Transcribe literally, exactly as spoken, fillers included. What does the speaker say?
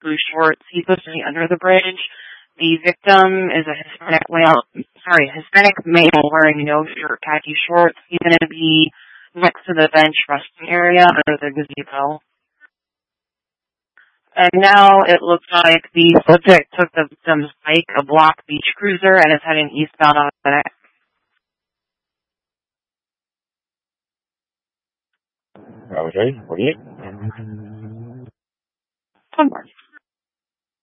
blue shorts. He's supposed to be under the bridge. The victim is a Hispanic male, sorry, Hispanic male wearing no shirt, khaki shorts. He's going to be next to the bench resting area under the gazebo. And now it looks like the subject took the victim's bike, a black beach cruiser, and is heading eastbound on the next. Okay, forty-eight. One more.